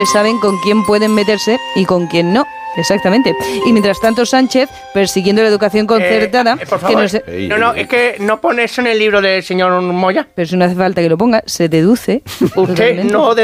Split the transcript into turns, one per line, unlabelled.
saben con quién pueden meterse y con quién no. Exactamente. Y mientras tanto Sánchez persiguiendo la educación concertada.
Por favor. No, es que no pone eso en el libro del señor Moya.
Pero si no hace falta que lo ponga, se deduce.
Usted no